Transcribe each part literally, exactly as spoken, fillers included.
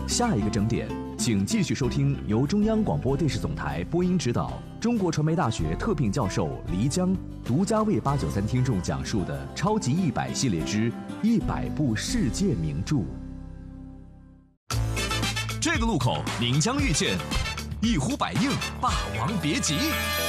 下一个整点，请继续收听由中央广播电视总台播音指导、中国传媒大学特聘教授黎江独家为八九三听众讲述的《超级一百系列之一百部世界名著》。这个路口您将遇见一呼百应，霸王别姬。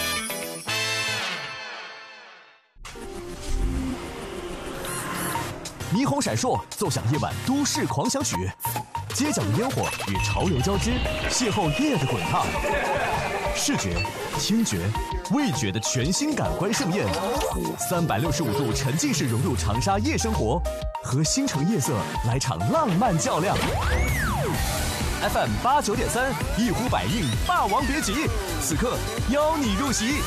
霓虹闪烁，奏响夜晚都市狂想曲，街角的烟火与潮流交织，邂逅夜的滚烫。视觉、听觉、味觉的全新感官盛宴，三百六十五度沉浸式融入长沙夜生活，和星城夜色来场浪漫较量。F M 八九点三，一呼百应，霸王别姬，此刻邀你入席。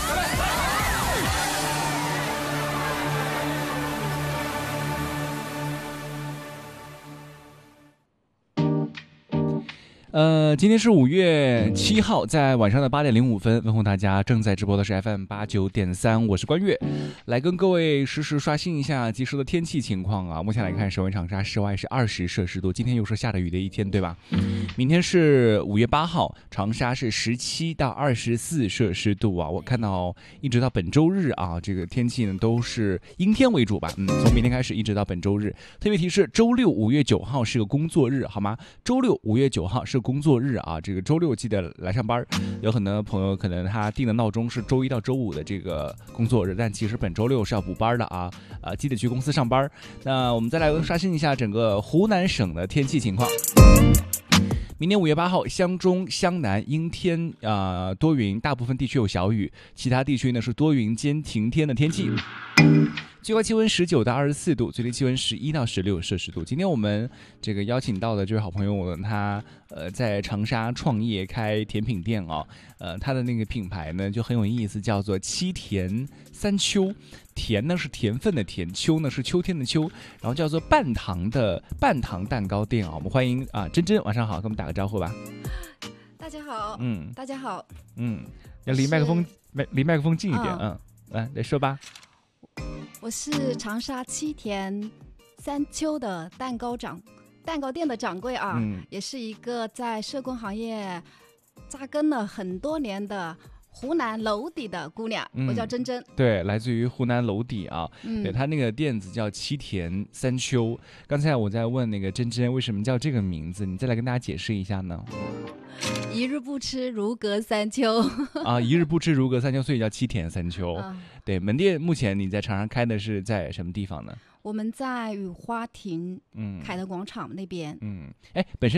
呃，今天是五月七号，在晚上的八点零五分，问候大家。正在直播的是 F M 八九点三，我是关悦，来跟各位实时刷新一下及时的天气情况啊。目前来看，首尔长沙室外是二十摄氏度，今天又是下着雨的一天，对吧？明天是五月八号，长沙是十七到二十四摄氏度啊。我看到一直到本周日啊，这个天气呢都是阴天为主吧。嗯，从明天开始一直到本周日。特别提示，周六五月九号是个工作日，好吗？周六五月九号是工作日啊，这个周六记得来上班。有很多朋友可能他定的闹钟是周一到周五的这个工作日，但其实本周六是要补班的啊，呃，记得去公司上班。那我们再来刷新一下整个湖南省的天气情况。明年五月八号，湘中、湘南阴天啊、呃，多云，大部分地区有小雨，其他地区呢是多云兼晴天的天气。最高气温十九到二十四度，最低气温十一到十六摄氏度。今天我们这个邀请到的这位好朋友，他呃在长沙创业开甜品店哦，呃他的那个品牌呢就很有意思，叫做七甜三秋。甜呢是甜分的甜，秋呢是秋天的秋，然后叫做半糖的半糖蛋糕店啊。我们欢迎啊珍珍，晚上好，跟我们打个招呼吧。 大家好， 嗯， 大家好， 嗯，要离麦克风离麦克风近一点，嗯，来、嗯、来说吧。 我是长沙七甜三秋的蛋糕掌蛋糕店的掌柜啊、嗯，也是一个在社工行业扎根了很多年的湖南娄底的姑娘、嗯、我叫珍珍， 对，来自于湖南娄底啊、嗯、对，她那个店子叫七甜三秋。刚才我在问那个珍珍为什么叫这个名字，你再来跟大家解释一下呢？ 一日不吃如隔三秋啊，一日不吃如隔三秋，所以叫七甜三秋、嗯、对，门店目前你在长沙开的是在什么地方呢？ 我们在雨花亭、嗯、凯德广场那边。 嗯，哎，本身